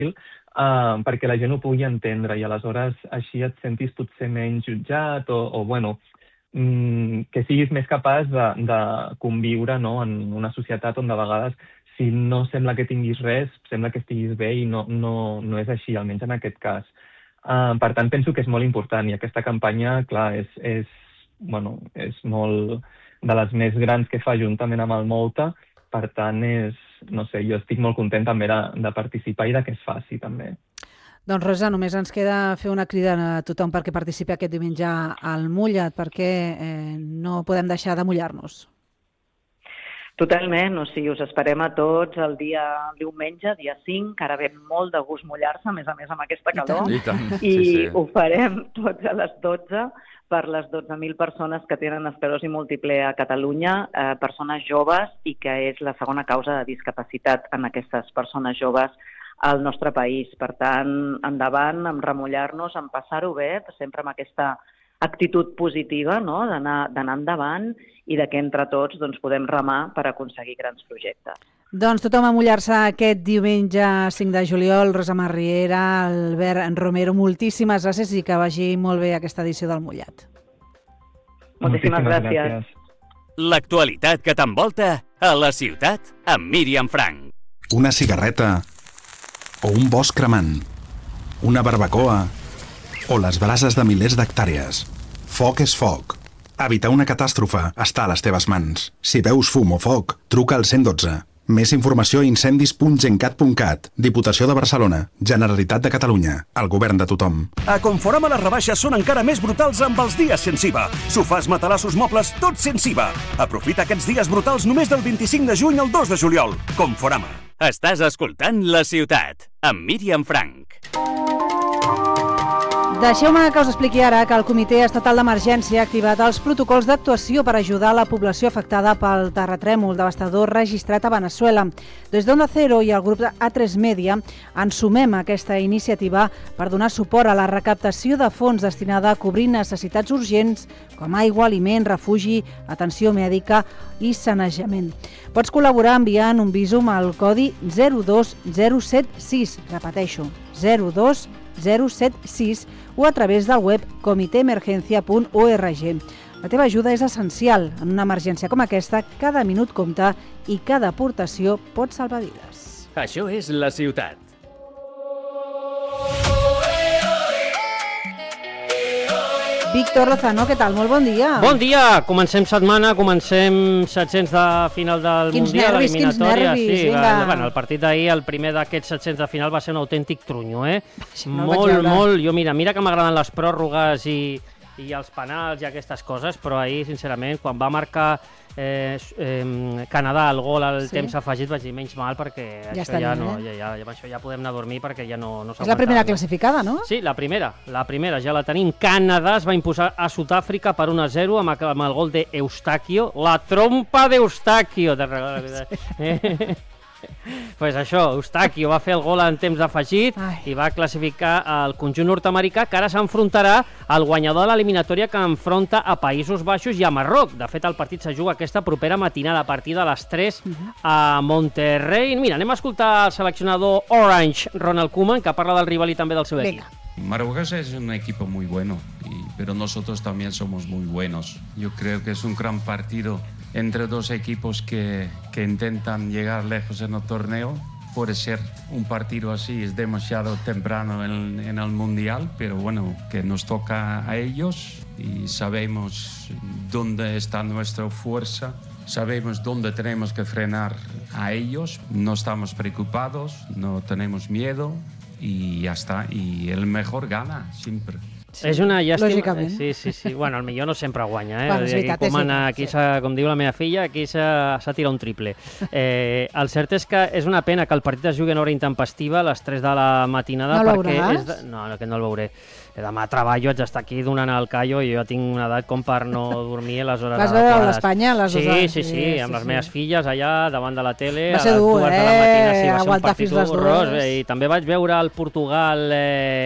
perquè la gent ho pugui entendre i aleshores així et sentis potser menys jutjat o bueno, que siguis més capaç de conviure, no, en una societat on de vegades si no sembla que tinguis res, sembla que estiguis bé i no és així, almenys en aquest cas. Per tant, penso que és molt important i aquesta campanya, clar, és molt de les més grans que fa juntament amb el Mouta, per tant, no sé, jo estic molt content també de participar i de que es faci també. Doncs Rosa, només ens queda fer una crida a tothom perquè participi aquest diumenge al Mullat, perquè no podem deixar de mullar-nos. Totalment, o sigui, us esperem a tots el diumenge, dia 5, que ara ve molt de gust mullar-se, a més amb aquesta calor, i ho farem tots a les 12 per les 12.000 persones que tenen esclerosi múltiple a Catalunya, persones joves, i que és la segona causa de discapacitat en aquestes persones joves al nostre país. Per tant, endavant, en remullar-nos, en passar-ho bé, sempre amb aquesta actitud positiva, no? D'anar endavant i que entre tots podem remar per aconseguir grans projectes. Doncs tothom a mullar-se aquest diumenge 5 de juliol. Rosa Marriera, Albert Romero, moltíssimes gràcies i que vagi molt bé aquesta edició del Mullat. Moltíssimes gràcies. L'actualitat que t'envolta a la ciutat amb Míriam Frank. Una cigarreta o un bosc cremant, una barbacoa o les brases de milers d'hectàrees. Foc és foc. Evitar una catàstrofe està a les teves mans. Si veus fum o foc, truca al 112. Més informació a incendis.gencat.cat. Diputació de Barcelona. Generalitat de Catalunya. El govern de tothom. A Conforama les rebaixes són encara més brutals amb els dies sense IVA. Sofàs, matalassos, mobles, tot sense IVA. Aprofita aquests dies brutals només del 25 de juny al 2 de juliol. Conforama. Estàs escoltant La Ciutat, amb Míriam Frank. Deixeu-me que us expliqui ara que el Comitè Estatal d'Emergència ha activat els protocols d'actuació per ajudar la població afectada pel terratrèmol devastador registrat a Veneçuela. Des d'Onda Cero i el grup A3 Media ens sumem a aquesta iniciativa per donar suport a la recaptació de fons destinada a cobrir necessitats urgents com aigua, aliment, refugi, atenció mèdica i sanejament. Pots col·laborar enviant un visum al codi 02076, repeteixo, 02076, o a través del web comiteemergencia.org. La teva ajuda és essencial. En una emergència com aquesta, cada minut compta i cada aportació pot salvar vides. Això és La Ciutat. Víctor Lozano, què tal? Molt bon dia. Bon dia! Comencem setmana, comencem 700 de final del Mundial, eliminatòria. Quins nervis, Bueno, el partit d'ahir, el primer d'aquests 700 de final, va ser un autèntic trunyo, eh? Molt. Jo, mira que m'agraden les pròrrogues i els penals i aquestes coses, però ahir, sincerament, quan va marcar Canadà el gol al temps afegit, vaig dir menys mal perquè això ja podem anar a dormir perquè ja no s'aguanta. És la primera classificada, no? Sí, la primera ja la tenim. Canadà es va imposar a Sud-àfrica per 1-0 amb el gol d'Eustáquio, la trompa d'Eustáquio. Pues això, Eustáquio va fer el gol en temps afegit i va classificar el conjunt nord-americà, que ara s'enfrontarà al guanyador de l'eliminatòria que enfronta a Països Baixos i a Marroc. De fet, el partit se juga aquesta propera matinada a partir de les 3 a Monterrey. Mira, anem a escoltar el seleccionador Orange, Ronald Koeman, que parla del rival i també del seu equip. Marruecos es un equipo muy bueno, pero nosotros también somos muy buenos. Yo creo que es un gran partido entre dos equipos que intentan llegar lejos en el torneo. Puede ser un partido así, es demasiado temprano en el Mundial, pero bueno, que nos toca a ellos y sabemos dónde está nuestra fuerza, sabemos dónde tenemos que frenar a ellos, no estamos preocupados, no tenemos miedo y ya está, y el mejor gana siempre. Sí, és una llàstima. Lògicament. Sí. Bueno, el millor no sempre guanya. Bueno, és veritat, aquí com diu la meva filla, aquí s'ha tirat un triple. El cert és que és una pena que el partit es jugui en hora intempestiva a les 3 de la matinada. No el veuràs? No, que no el veuré. Demà treballo, haig d'estar aquí donant el callo i jo tinc una edat com per no dormir a les hores adequades. Vas veure l'Espanya a les 2 hores? Sí, amb les meves filles allà davant de la tele. Va ser dur, a les 2 de la matina. Aguantar fins les 2. I també vaig veure el Portugal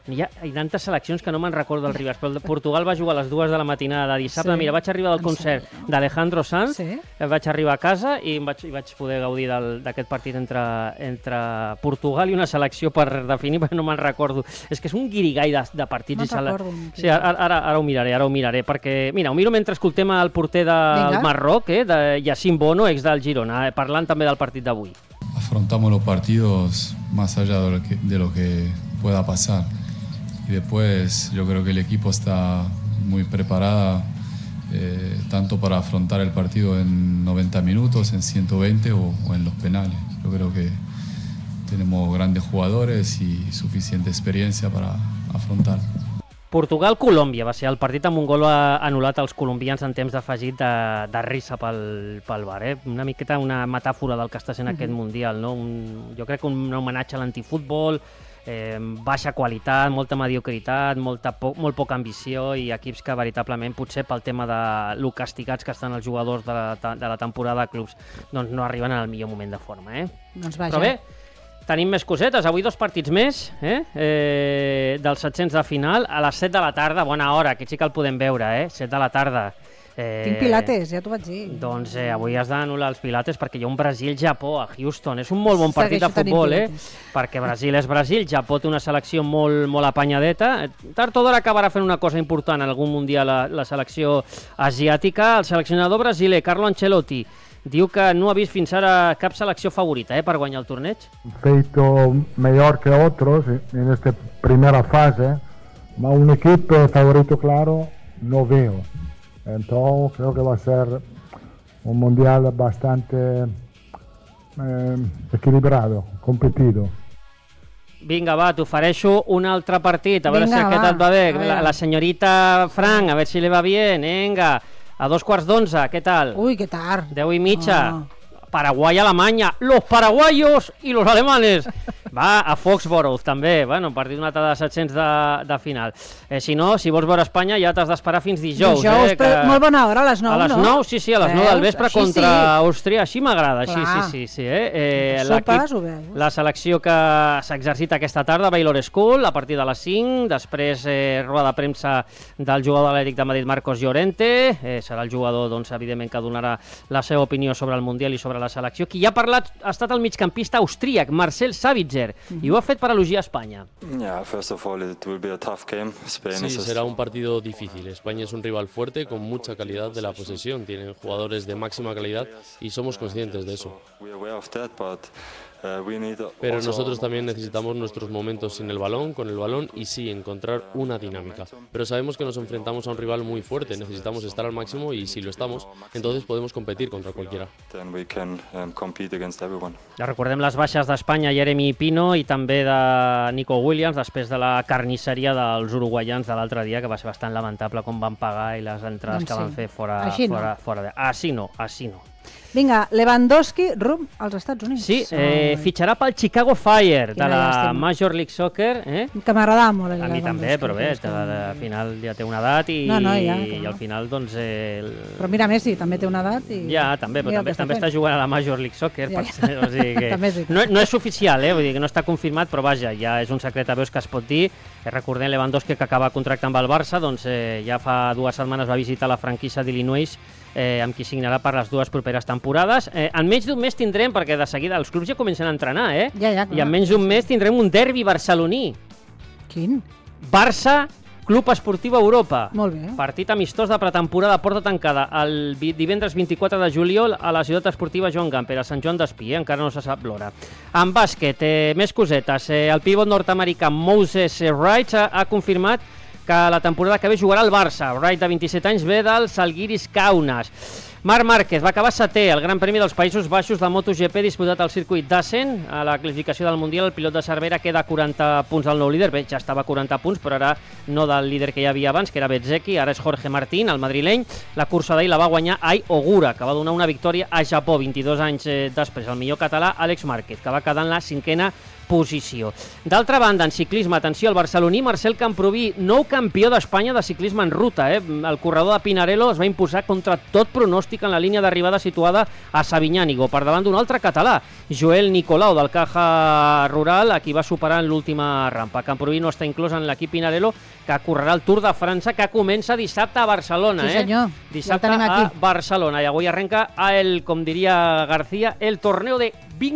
Hi ha tantes seleccions que no me'n recordo dels rivals, però Portugal va jugar a les 2 de la matinada de dissabte. Mira, vaig arribar del concert d'Alejandro Sanz, vaig arribar a casa i vaig poder gaudir d'aquest partit entre Portugal i una selecció per definir, perquè no me'n recordo. És que és un guirigall de partits. No recordo. Sí, ara ho miraré, perquè, mira, ho miro mentre escoltem el porter del Marroc, de Yacine Bono, ex del Girona, parlant també del partit d'avui. Afrontamos los partidos más allá de lo que pueda pasar. Y después yo creo que el equipo está muy preparado tanto para afrontar el partido en 90 minutos, en 120 o en los penales. Yo creo que tenemos grandes jugadores y suficiente experiencia para afrontar. Portugal-Colòmbia va ser el partit amb un gol anul·lat als colombians en temps d'afegit de risa pel VAR. Una miqueta una metàfora del que està sent aquest Mundial, no? Jo crec que un homenatge a l'antifutbol, baixa qualitat, molta mediocritat, molt poca ambició i equips que veritablement potser pel tema de lo castigats que estan els jugadors de la temporada de clubs doncs no arriben al millor moment de forma. Doncs vaja. Però bé, tenim més cosetes, avui 2 partits més dels 700 de final a les 7 de la tarda, bona hora, aquí sí que el podem veure, 7 de la tarda. Tinc pilates, ja t'ho vaig dir. Doncs avui has d'anul·lar els pilates perquè hi ha un Brasil-Japó a Houston. És un molt bon partit de futbol, perquè Brasil és Brasil, Japó té una selecció molt apanyadeta. Tard o d'hora acabarà fent una cosa important en algun mundial la selecció asiàtica. El seleccionador brasiler, Carlo Ancelotti, diu que no ha vist fins ara cap selecció favorita per guanyar el torneig. Feito mejor que otros en esta primera fase, ma un equipo favorito claro no veo. Entonces creo que va a ser un mundial bastante equilibrado, competido. Vinga, va, t'ofereixo un altre partit, a veure si aquest et va bé. La senyorita Frank, a veure si li va bé. Vinga, a 11:15, què tal? Ui, que tard. 10:30. Paraguay-Alemanya, los paraguayos y los alemanes. Va a Foxborough també, bueno, partit una altra de 700 de final. Si no, si vols veure Espanya ja t'has d'esperar fins dijous. Dijous, però molt bona hora, a les 9, no? A les 9, sí, a les 9 del vespre contra Àustria, així m'agrada, sí. Sopes, ho veus. La selecció que s'exercita aquesta tarda, Baylor School, a partir de les 5, després roda de premsa del jugador atlètic de Madrid, Marcos Llorente, serà el jugador, doncs, evidentment, que donarà la seva opinió sobre el Mundial i sobre la selecció. Qui ha parlat ha estat el migcampista austríac, Marcel Sabitzer, y ho ha fet per elogiar a España. Sí, será un partido difícil. España es un rival fuerte con mucha calidad de la posesión. Tienen jugadores de máxima calidad y somos conscientes de eso. Pero nosotros también necesitamos nuestros momentos sin el balón, con el balón y sí, encontrar una dinámica. Pero sabemos que nos enfrentamos a un rival muy fuerte, necesitamos estar al máximo y si lo estamos, entonces podemos competir contra cualquiera. Ja recordem les baixes d'Espanya, Jeremy Pino i també de Nico Williams després de la carnisseria dels uruguaians de l'altre dia, que va ser bastant lamentable com van pagar i les entrades que van fer fora de... Així no. Vinga, Lewandowski rumb als Estats Units. Sí, fitxarà pel Chicago Fire de la Major League Soccer. Que m'agradava molt. A mi també, però bé, al final ja té una edat i al final doncs... Però mira Messi, també té una edat i... Ja, també, però també està jugant a la Major League Soccer. No és oficial, vull dir que no està confirmat, però vaja, ja és un secret a veus que es pot dir. Recordem Lewandowski que acaba contracte amb el Barça, doncs ja fa 2 setmanes va visitar la franquícia d'Illinois amb qui signarà per les 2 properes temporades. En menys d'un mes tindrem, perquè de seguida els clubs ja comencen a entrenar, i en menys d'un mes tindrem un derbi barceloní. Quin? Barça, Club Esportiu Europa. Molt bé. Partit amistós de pretemporada, porta tancada, el divendres 24 de juliol a la ciutat esportiva Joan Gamper, a Sant Joan d'Espí, encara no se sap l'hora. En bàsquet, més cosetes. El pivot nord-americà Moses Wright ha confirmat que la temporada que ve jugarà al Barça. Wright, de 27 anys, ve del Žalgiris Kaunas. Marc Márquez va acabar 7è al Gran Premi dels Països Baixos de MotoGP disputat al circuit d'Assen. A la classificació del Mundial, el pilot de Cervera queda a 40 punts del nou líder. Bé, ja estava a 40 punts, però ara no del líder que hi havia abans, que era Bezzecchi, ara és Jorge Martín, el madrileny. La cursa d'ahir la va guanyar Ai Ogura, que va donar una victòria a Japó 22 anys després. El millor català, Àlex Márquez, que va quedar en la 5a posició. D'altra banda, en ciclisme, atenció, el barceloní Marcel Camproví, nou campió d'Espanya de ciclisme en ruta. El corredor de Pinarello es va imposar contra tot pronòstic en la línia d'arribada situada a Sabinyànigo, per davant d'un altre català, Joel Nicolau, del Caja Rural, a qui va superar en l'última rampa. Camproví no està inclòs en l'equip Pinarello, que correrà el Tour de França, que comença dissabte a Barcelona. Sí, senyor. Dissabte a Barcelona. I avui arrenca, com diria García, el torneo de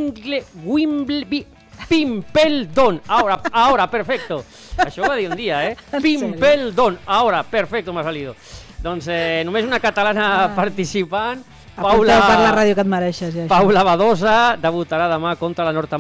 Wimbledon. Ahora, perfecto. Això ho va dir un dia, Wimbledon. Ahora, perfecto, m'ha salido. Doncs només una catalana participant. Paula, per la ràdio que et mereixes. Paula Badosa debutarà demà contra la nord